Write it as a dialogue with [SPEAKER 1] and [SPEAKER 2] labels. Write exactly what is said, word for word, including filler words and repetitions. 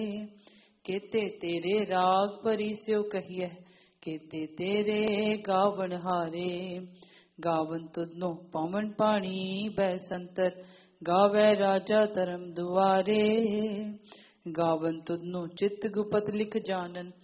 [SPEAKER 1] केते तेरे राग परी स्यो कहिए, केते तेरे गावन हारे। गावन तुधनो पवन पानी बैसंतर, गावे राजा धर्म दुआरे। गावन तुधनो चित गुपत लिख जानन,